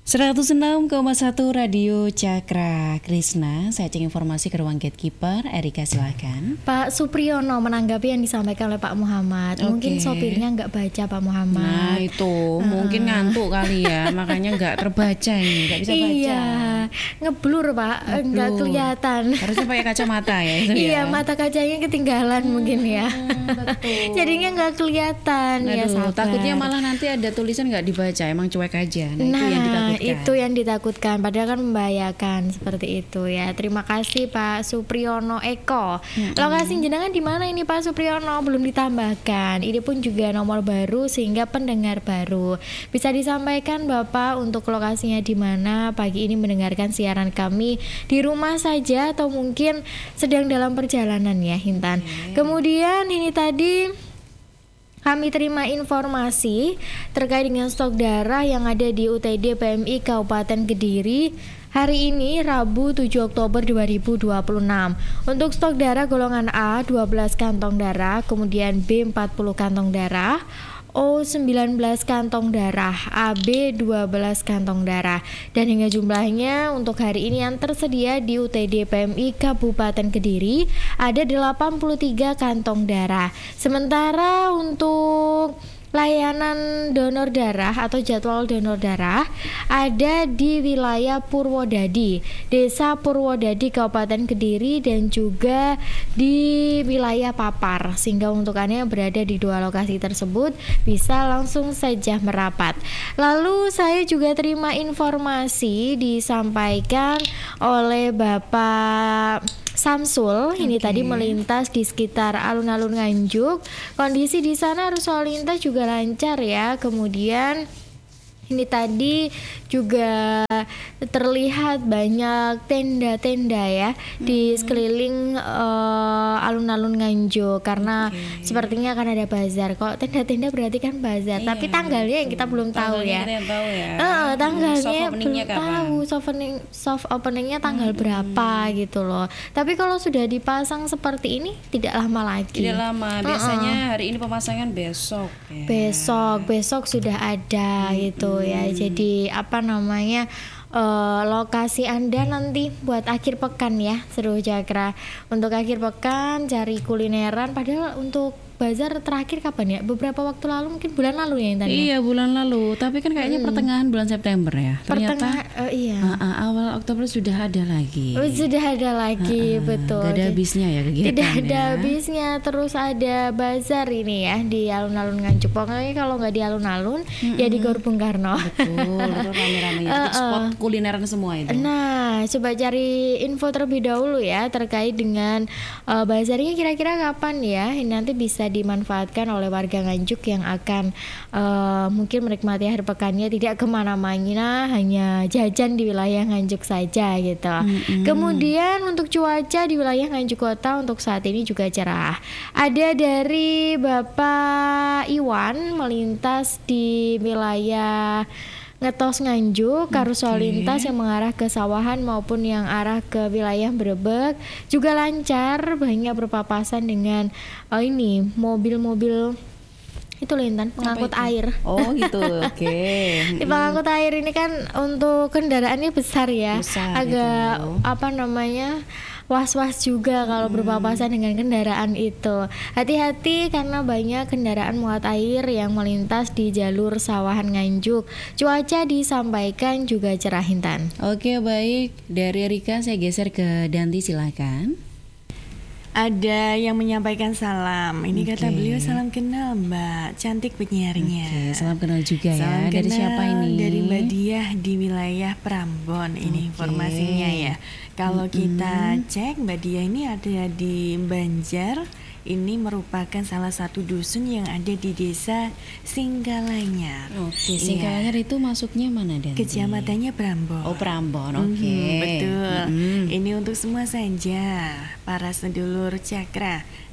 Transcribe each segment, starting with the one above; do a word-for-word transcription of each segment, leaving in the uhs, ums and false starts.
seratus enam koma satu Radio Cakra Krisna. Saya cek informasi ke ruang gatekeeper. Erika silahkan. Pak Supriyono menanggapi yang disampaikan oleh Pak Muhammad. Oke. Mungkin sopirnya nggak baca Pak Muhammad. Nah itu uh. mungkin ngantuk kali ya, makanya nggak terbaca ini, nggak bisa baca. Iya, ngeblur Pak, Ngeblur. nggak kelihatan. Harusnya pakai kacamata ya itu Iya, ya. mata kacanya ketinggalan hmm, mungkin ya. Betul. Jadinya nggak kelihatan. Aduh, Ya sabar. takutnya malah nanti ada tulisan nggak dibaca, emang cuek aja. Nah, Nah, itu yang ditakutkan. itu yang ditakutkan, padahal kan membahayakan seperti itu ya. Terima kasih Pak Supriyono Eko. Mm-hmm. Lokasi jenengan di mana ini Pak Supriyono? Belum ditambahkan. Ini pun juga nomor baru sehingga pendengar baru. Bisa disampaikan Bapak untuk lokasinya di mana pagi ini mendengarkan siaran kami di rumah saja atau mungkin sedang dalam perjalanan ya, Hintan. Okay. Kemudian ini tadi kami terima informasi terkait dengan stok darah yang ada di U T D P M I Kabupaten Kediri hari ini Rabu tujuh Oktober dua ribu dua puluh enam. Untuk stok darah golongan A dua belas kantong darah, kemudian B empat puluh kantong darah, O sembilan belas kantong darah, A B dua belas kantong darah. Dan hingga jumlahnya untuk hari ini yang tersedia di U T D P M I Kabupaten Kediri ada delapan puluh tiga kantong darah. Sementara untuk layanan donor darah atau jadwal donor darah ada di wilayah Purwodadi, Desa Purwodadi Kabupaten Kediri dan juga di wilayah Papar, sehingga untuk Anda yang berada di dua lokasi tersebut bisa langsung saja merapat. Lalu saya juga terima informasi disampaikan oleh Bapak Samsul, ini okay. tadi melintas di sekitar alun-alun Nganjuk. Kondisi di sana arus lalu lintas juga lancar ya. Kemudian ini tadi juga terlihat banyak tenda-tenda ya mm-hmm. di sekeliling uh, alun-alun Nganjuk karena okay. sepertinya akan ada bazar. Kok tenda-tenda berarti kan bazar, iya, tapi tanggalnya yang kita belum tahu ya. Kita tahu ya. Uh, tanggalnya hmm, belum tahu. Soft opening, soft openingnya tanggal hmm. berapa gitu loh. Tapi kalau sudah dipasang seperti ini tidak lama lagi. Tidak lama. Biasanya uh-uh. hari ini pemasangan besok. Ya. Besok, besok sudah ada hmm. gitu. Ya, jadi apa namanya uh, lokasi Anda nanti buat akhir pekan ya, Seru Cakra. Untuk akhir pekan cari kulineran. Padahal untuk bazar terakhir kapan ya? Beberapa waktu lalu, mungkin bulan lalu ya Intan. Iya, bulan lalu. Tapi kan kayaknya hmm. pertengahan bulan September ya. Ternyata Pertengah, uh, iya. uh, uh, awal Oktober sudah ada lagi. Oh, sudah ada lagi, uh, uh, betul. Gak ada habisnya ya kegiatan. Tidak ada ya. habisnya. Terus ada bazar ini ya di alun-alun Nganjuk. Pokoknya kalau nggak di alun-alun, mm-hmm. ya di Gor Bung Karno. Betul, itu rame-rame ya. Uh, uh. Spot kulineran semua itu. Nah, coba cari info terlebih dahulu ya terkait dengan uh, bazarnya kira-kira kapan ya. Ini nanti bisa dimanfaatkan oleh warga Nganjuk yang akan uh, mungkin menikmati akhir pekannya tidak kemana-mana, hanya jajan di wilayah Nganjuk saja gitu. Mm-hmm. Kemudian untuk cuaca di wilayah Nganjuk Kota untuk saat ini juga cerah. Ada dari Bapak Iwan melintas di wilayah Ngetos Nganjuk, arus lalu lintas yang mengarah ke Sawahan maupun yang arah ke wilayah Brebek juga lancar, banyak berpapasan dengan oh ini mobil-mobil itu Lintan, pengangkut air. Oh gitu, oke. Okay. Di pengangkut air ini kan untuk kendaraannya besar ya, besar agak itu. apa namanya was-was juga kalau hmm. berpapasan dengan kendaraan itu. Hati-hati karena banyak kendaraan muat air yang melintas di jalur Sawahan Nganjuk. Cuaca disampaikan juga cerah Hintan. Oke, baik. Dari Rika saya geser ke Danti, silakan. Ada yang menyampaikan salam. Ini okay. kata beliau salam kenal Mbak, cantik penyiarnya. Okay, salam kenal juga salam ya. Dari siapa ini? Dari Mbak Diah di wilayah Prambon. Ini okay. informasinya ya. Kalau mm-hmm. kita cek Mbak Diah ini ada di Banjar. Ini merupakan salah satu dusun yang ada di desa Singgalanyar. Oke, Singgalanyar ya. Itu masuknya mana Dan? Kecamatannya Prambon. Oh, Prambon. Oke. Okay. Mm-hmm, betul. Mm-hmm. Ini untuk semua saja para sedulur Cakra.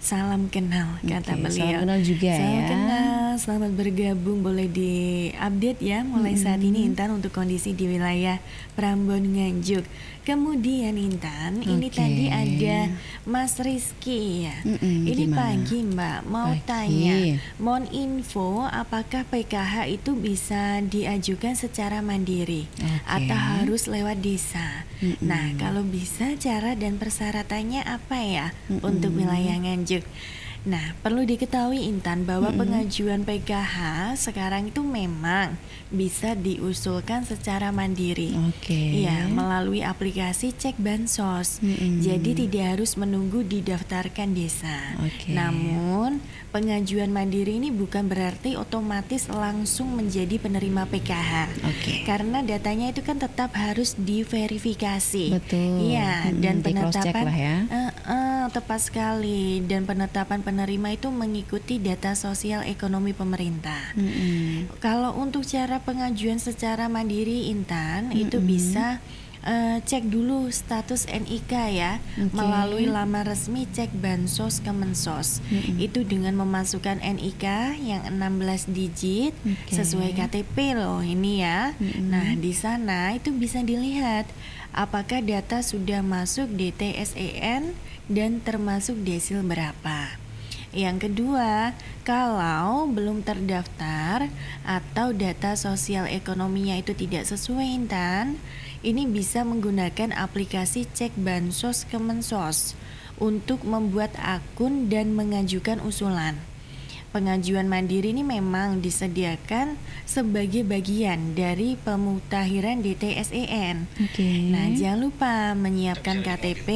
salam kenal, kata Oke, beliau. salam kenal juga Salam ya. kenal, selamat bergabung, boleh diupdate ya mulai saat ini Intan untuk kondisi di wilayah Prambon Nganjuk. Kemudian Intan, ini Oke. tadi ada Mas Rizky ya. Mm-mm, Ini gimana? pagi Mbak, mau Pagi. tanya, mohon info apakah P K H itu bisa diajukan secara mandiri Oke. atau harus lewat desa? Mm-mm. Nah, kalau bisa cara dan persyaratannya apa ya Mm-mm. untuk wilayah Nganjuk? Nah, perlu diketahui Intan bahwa Mm-mm. pengajuan P K H sekarang itu memang bisa diusulkan secara mandiri. Oke. Iya, melalui aplikasi Cek Bansos. Mm-mm. Jadi tidak harus menunggu didaftarkan desa. Oke. Namun, pengajuan mandiri ini bukan berarti otomatis langsung menjadi penerima P K H. Oke. Karena datanya itu kan tetap harus diverifikasi. Betul. Iya, Mm-mm, dan di cross check penetapan lah ya. Eh, eh, tepat sekali, dan penetapan penerima itu mengikuti data sosial ekonomi pemerintah. Mm-mm. Kalau untuk cara pengajuan secara mandiri Intan itu Mm-mm. bisa eh, cek dulu status N I K ya Oke. melalui laman resmi Cek Bansos Kemensos. Mm-mm. Itu dengan memasukkan N I K yang enam belas digit Oke. sesuai K T P loh ini ya. Mm-mm. Nah, di sana itu bisa dilihat apakah data sudah masuk D T S E N dan termasuk desil berapa. Yang kedua, kalau belum terdaftar atau data sosial ekonominya itu tidak sesuai Intan, ini bisa menggunakan aplikasi Cek Bansos Kemensos untuk membuat akun dan mengajukan usulan. Pengajuan mandiri ini memang disediakan sebagai bagian dari pemutahiran D T S E N. Oke. Nah, jangan lupa menyiapkan K T P,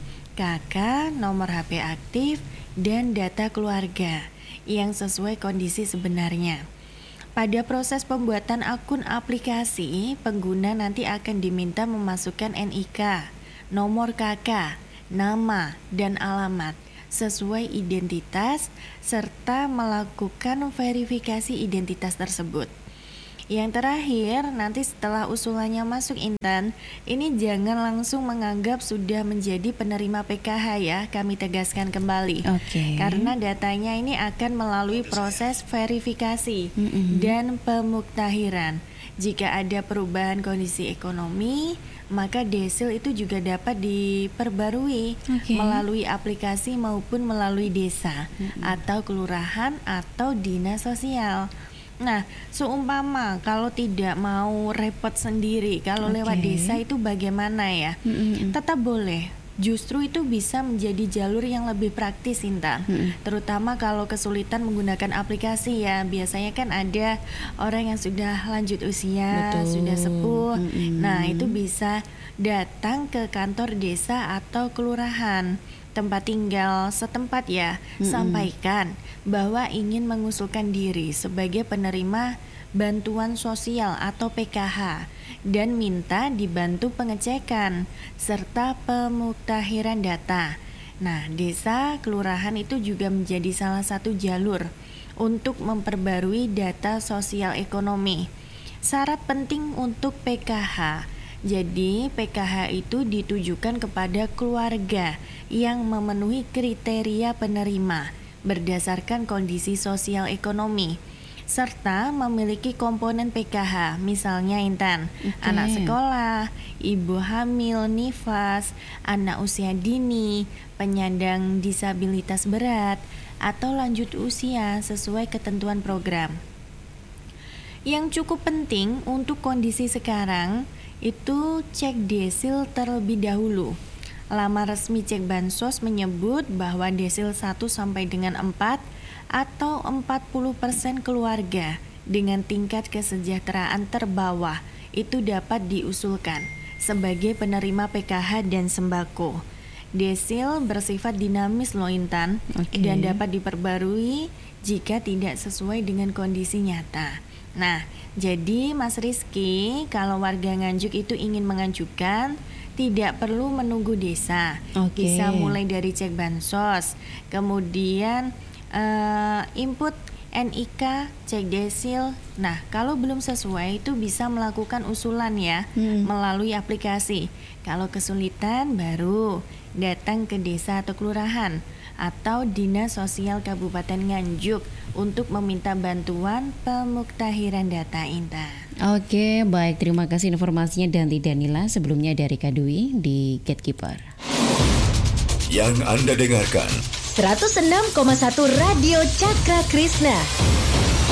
K K, nomor H P aktif, dan data keluarga yang sesuai kondisi sebenarnya. Pada proses pembuatan akun aplikasi, pengguna nanti akan diminta memasukkan N I K, nomor K K, nama, dan alamat sesuai identitas serta melakukan verifikasi identitas tersebut. Yang terakhir, nanti setelah usulannya masuk Intan, ini jangan langsung menganggap sudah menjadi penerima P K H ya, kami tegaskan kembali. Oke. Karena datanya ini akan melalui proses verifikasi Mm-mm. dan pemuktahiran. Jika ada perubahan kondisi ekonomi, maka desil itu juga dapat diperbarui Oke. melalui aplikasi maupun melalui desa atau kelurahan atau dinas sosial. Nah, seumpama kalau tidak mau repot sendiri, kalau Oke. lewat desa itu bagaimana ya? Mm-mm. Tetap boleh. Justru itu bisa menjadi jalur yang lebih praktis Intan. Mm-mm. Terutama kalau kesulitan menggunakan aplikasi ya. Biasanya kan ada orang yang sudah lanjut usia, Betul. sudah sepuh. Mm-mm. Nah, itu bisa datang ke kantor desa atau kelurahan tempat tinggal setempat ya. Mm-mm. Sampaikan bahwa ingin mengusulkan diri sebagai penerima bantuan sosial atau P K H dan minta dibantu pengecekan serta pemuktahiran data. Nah, desa kelurahan itu juga menjadi salah satu jalur untuk memperbarui data sosial ekonomi. Syarat penting untuk P K H. Jadi, P K H itu ditujukan kepada keluarga yang memenuhi kriteria penerima berdasarkan kondisi sosial ekonomi serta memiliki komponen P K H, misalnya Intan, Oke. anak sekolah, ibu hamil, nifas, anak usia dini, penyandang disabilitas berat, atau lanjut usia sesuai ketentuan program. Yang cukup penting untuk kondisi sekarang itu cek desil terlebih dahulu. Laman resmi Cek Bansos menyebut bahwa desil satu sampai dengan empat atau empat puluh persen keluarga dengan tingkat kesejahteraan terbawah itu dapat diusulkan sebagai penerima P K H dan sembako. Desil bersifat dinamis loh Intan, Oke. dan dapat diperbarui jika tidak sesuai dengan kondisi nyata. Nah, jadi Mas Rizky, kalau warga Nganjuk itu ingin mengajukan, tidak perlu menunggu desa. Oke. Bisa mulai dari Cek Bansos, kemudian uh, input N I K, cek desil. Nah, kalau belum sesuai itu bisa melakukan usulan ya, Hmm. melalui aplikasi. Kalau kesulitan baru datang ke desa atau kelurahan atau Dinas Sosial Kabupaten Nganjuk untuk meminta bantuan pemuktahiran data, Intan. Oke, baik, terima kasih informasinya Danti Danila sebelumnya dari Kadui di Gatekeeper. Yang Anda dengarkan seratus enam koma satu Radio Cakra Krishna.